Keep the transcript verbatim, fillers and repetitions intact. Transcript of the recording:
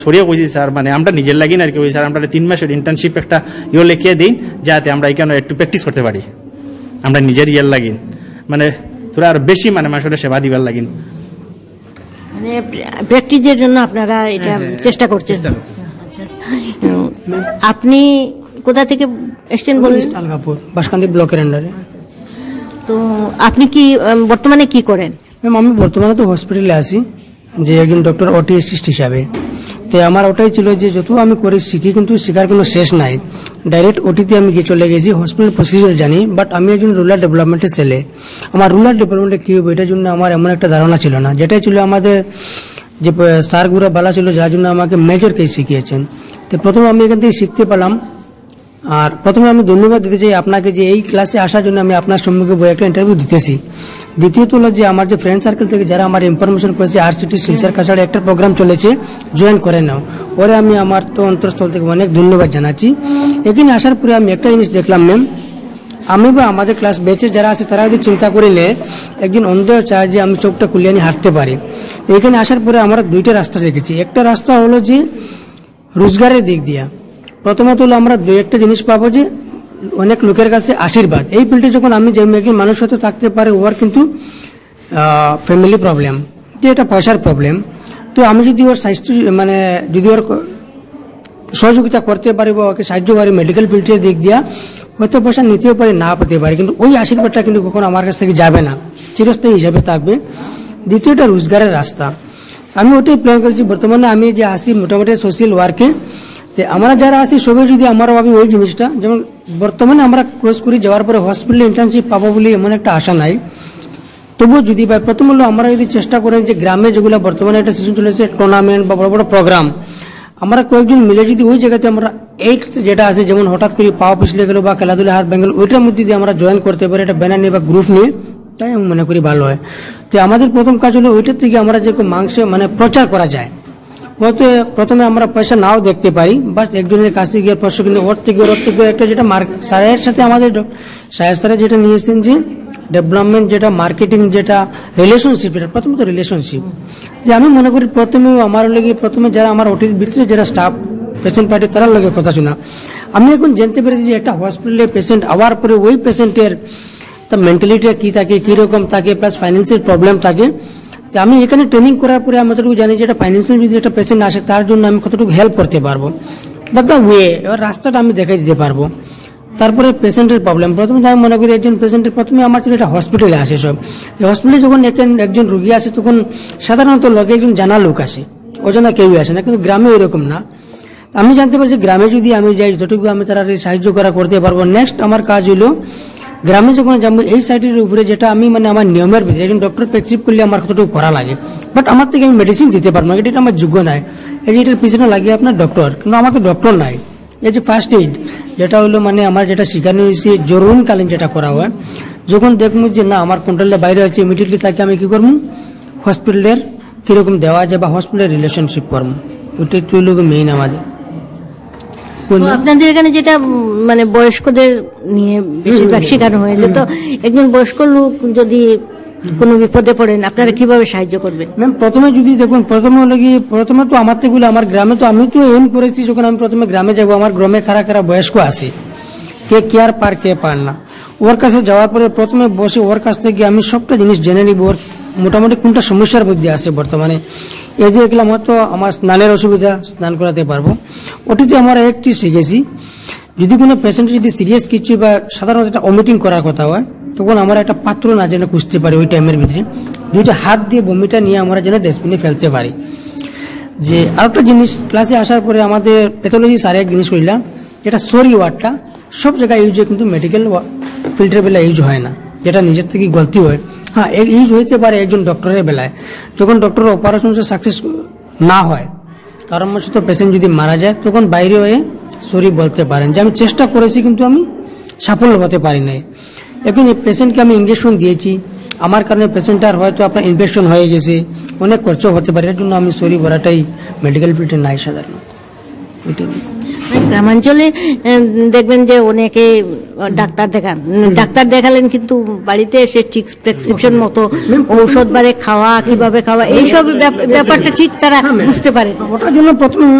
ছড়িয়ে কইছি স্যার মানে আমরা নিজের লাগি না আর কি ওই স্যার আমরা তিন মাসের ইন্টার্নশিপ একটা ইয়ে লিখিয়ে দিন যাতে আমরা এখানে একটু প্র্যাকটিস করতে পারি আমরা নিজের ইয়ের লাগিন মানে তোরা আর বেশি মানে মানুষের সেবা দিবার লাগিন মানে প্র্যাকটিসের জন্য আপনারা এটা চেষ্টা করছেন। আপনি কোথা থেকে এসেছেন বললেন? আলগাপুর বাসকান্দি ব্লকের আন্ডারে। তো আপনি কি বর্তমানে কি করেন? ম্যাম আমি বর্তমানে তো হসপিটালে আছি যে একজন ডক্টর ওটি অ্যাসিস্ট হিসাবে। তো আমার ওটাই ছিল যে যত আমি করে শিখি কিন্তু শেখার কোনো শেষ নাই। ডাইরেক্ট ওটিতে আমি গিয়ে চলে গেছি, হসপিটাল প্রসিজার জানি, বাট আমি একজন রুরাল ডেভেলপমেন্টের ছেলে। আমার রুরাল ডেভেলপমেন্টে কী হবে এটার জন্য আমার এমন একটা ধারণা ছিল না, যেটাই ছিল আমাদের যে স্যারগুলো বলা ছিল যার জন্য আমাকে মেজর কেস শিখিয়েছেন। তো প্রথমে আমি এখান থেকে শিখতে পেলাম। আর প্রথমে আমি ধন্যবাদ দিতে চাই আপনাকে যে এই ক্লাসে আসার জন্য আমি আপনার সম্মুখে বই একটা ইন্টারভিউ দিতেছি। দ্বিতীয়ত হলো যে আমার যে ফ্রেন্ড সার্কেল থেকে যারা আমার ইনফরমেশন করেছে আর সিটি শিলচর কাছাড়ে একটা প্রোগ্রাম চলেছে জয়েন করে নাও, ওরে আমি আমার তো অন্তরস্থল থেকে অনেক ধন্যবাদ জানাচ্ছি। এখানে আসার পরে আমি একটা জিনিস দেখলাম ম্যাম, আমি বা আমাদের ক্লাস বেঁচে যারা আছে তারা যদি চিন্তা করে নেয় একজন অন্ধ চায় যে আমি চোখটা খুলিয়ে নিয়ে হাঁটতে পারি। এখানে আসার পরে আমরা দুইটা রাস্তা শিখেছি। একটা রাস্তা হলো যে রোজগারের দিক দিয়া, প্রথমত হলো আমরা দুই একটা জিনিস পাবো যে অনেক লোকের কাছে আশীর্বাদ। এই ফিল্ডে যখন আমি যে একজন মানুষ হয়তো থাকতে পারে ওর কিন্তু ফ্যামিলি প্রবলেম, যে এটা পয়সার প্রবলেম, তো আমি যদি ওর স্বাস্থ্য মানে যদি ওর সহযোগিতা করতে পারি বা ওকে সাহায্য পারি মেডিকেল ফিল্ডের দিক দিয়া, হয়তো পয়সা নিতেও পারি না পেতে পারি, কিন্তু ওই আশীর্বাদটা কিন্তু কখনো আমার কাছ থেকে যাবে না, চিরস্থায়ী হিসাবে থাকবে। দ্বিতীয়টা রোজগারের রাস্তা, আমি ওটাই প্ল্যান করেছি। বর্তমানে আমি যে আসি মোটামুটি সোশ্যাল ওয়ার্কে, তো আমরা যারা আছি সবাই যদি আমরা ভাবি ওই জিনিসটা, যেমন বর্তমানে আমরা ক্রস করি যাওয়ার পরে হসপিটালে ইন্টার্নশিপ পাবো বলে এমন একটা আশা নাই, তবুও যদি পাই প্রথম হলো আমরা যদি চেষ্টা করেন যে গ্রামে যেগুলো বর্তমানে একটা সিজন চলেছে টুর্নামেন্ট বা বড় বড় প্রোগ্রাম, আমরা কয়েকজন মিলে যদি ওই জায়গাতে আমরা এইট যেটা আছে যেমন হঠাৎ করে পাওয়া পিছলে গেলো বা খেলাধুলা হাত ভেঙে গেল, ওইটার মধ্যে দিয়ে আমরা জয়েন করতে পারি একটা ব্যানার নিয়ে বা গ্রুপ নিয়ে, তাই আমি মনে করি ভালো হয়। তো আমাদের প্রথম কাজ হলো ওইটার থেকে আমরা যে মাংস মানে প্রচার করা যায়। হয়তো প্রথমে আমরা পয়সা নাও দেখতে পারি, বাস একজনের কাছে গিয়ে পয়সা কিন্তু ওর থেকে ওর থেকে একটা যেটা স্যারের সাথে আমাদের সাহেব স্যারের যেটা নিয়ে এসেছেন যে ডেভেলপমেন্ট যেটা মার্কেটিং যেটা রিলেশনশিপ, এটা প্রথমত রিলেশনশিপ। যে আমি মনে করি প্রথমে আমার লগে প্রথমে যারা আমার ওটির ভিতরে যারা স্টাফ পেশেন্ট পার্টি তারা লগে কথা শোনা। আমি এখন জানতে পেরেছি যে একটা হসপিটালে পেশেন্ট আওয়ার পরে ওই পেশেন্টের তার মেন্টালিটিটা কী থাকে, কীরকম থাকে, প্লাস ফাইন্যান্সিয়াল প্রবলেম থাকে। আমি এখানে ট্রেনিং করার পরে আমি যতটুকু জানি যে একটা ফাইন্যান্সিয়াল যদি একটা পেশেন্ট আসে তার জন্য আমি কতটুকু হেল্প করতে পারবো বা দ্য ওয়ে এবার রাস্তাটা আমি দেখাই দিতে পারবো। তারপরে পেশেন্টের প্রবলেম, প্রথমে আমি মনে করি একজন পেশেন্টের প্রথমে আমার ছিল এটা হসপিটালে আসে সব। হসপিটালে যখন একজন রুগী আসে তখন সাধারণত লগে একজন জানা লোক আসে, অজানা কেউই আসে না, কিন্তু গ্রামে ওইরকম না। আমি জানতে পারছি গ্রামে যদি আমি যাই যতটুকু আমি তারা সাহায্য করা করতে পারবো। নেক্সট আমার কাজ হলো গ্রামে যখন যাবো এই সাইডের উপরে যেটা আমি মানে আমার নিয়মের ভিতরে একজন ডক্টর প্রেসক্রিপ করলে আমার কতটুকু করা লাগে, বাট আমার থেকে আমি মেডিসিন দিতে পারবো না, এটা আমার যোগ্য নাই। এই যে এটার পিছনে লাগিয়ে আপনার ডক্টর, কিন্তু আমাকে ডক্টর নাই। এই যে ফার্স্ট এইড যেটা হলো মানে আমার যেটা শেখানো হয়েছে জরুরকালীন যেটা করা হয়, যখন দেখবো যে না আমার কন্ট্রোলের বাইরে হচ্ছে ইমিডিয়েটলি তাকে আমি কি করবো হসপিটালের কীরকম দেওয়া যায় বা হসপিটালের রিলেশনশিপ করবো, ওইটাই তো হলো মেইন আমাদের। আপনাদের এখানে যেটা মানে বয়স্কদের নিয়ে বেশিরভাগ শেখানো হয়েছে, তো একজন বয়স্ক লোক যদি কোনো বিপদে পড়েন আপনারা কিভাবে সাহায্য করবেন? ম্যাম প্রথমে যদি দেখুন প্রথমে হলো কি প্রথমে তো আমার থেকে আমার গ্রামে তো আমি তো এম করেছি যখন আমি প্রথমে গ্রামে যাবো আমার গ্রামে খারা খারা বয়স্ক আসে, কে কেয়ার পার কে পার না, ওর কাছে যাওয়ার পরে প্রথমে বসে ওর কাছ থেকে আমি সবটা জিনিস জেনে নিব ওর মোটামুটি কোনটা সমস্যার মধ্যে আছে বর্তমানে। এই যে দেখলাম হয়তো আমার স্নানের অসুবিধা, স্নান করাতে পারবো, ওটিতে আমরা একটি শিখেছি যদি কোনো পেশেন্ট যদি সিরিয়াস কিছু বা সাধারণত একটা ওমিটিং করার কথা হয় তখন আমরা একটা পাত্র না যেন খুঁজতে পারি ওই টাইমের ভিতরে দুইটা হাত দিয়ে বমিটা নিয়ে আমরা যেন ডাস্টবিনে ফেলতে পারি। যে আরেকটা জিনিস ক্লাসে আসার পরে আমাদের প্যাথোলজি স্যার এক জিনিস কইলাম, যেটা সরি ওয়ার্ডটা সব জায়গায় ইউজ হয় কিন্তু মেডিকেল ফিল্টারের বেলায় ইউজ হয় না, যেটা নিজের থেকে গলতি হয়। হ্যাঁ ইউজ হইতে পারে একজন ডক্টরের বেলায়, যখন ডক্টর অপারেশন সাকসেস না হয় কারণবশত পেশেন্ট যদি মারা যায় তখন বাইরে হয়ে সরি বলতে পারেন যে আমি চেষ্টা করেছি কিন্তু আমি সাফল্য হতে পারি নাই। এখন এই পেশেন্টকে আমি ইঞ্জেকশন দিয়েছি, আমার কারণে পেশেন্টটার হয়তো আপনার ইনফেকশন হয়ে গেছে, অনেক খরচ হতে পারে, এর জন্য আমি সরি বলাটাই মেডিকেল ফিল্ডে নাই সাধারণত। তো গ্রামাঞ্চলে উম, দেখবেন যে অনেকে ডাক্তার দেখান ডাক্তার দেখালেন কিন্তু বাড়িতে এসে ঠিক প্রেসক্রিপশন মতো ঔষধ বারে খাওয়া কিভাবে খাওয়া এইসব ব্যাপ- ব্যাপারটা ঠিক তারা বুঝতে পারে না। ওটার জন্য প্রথম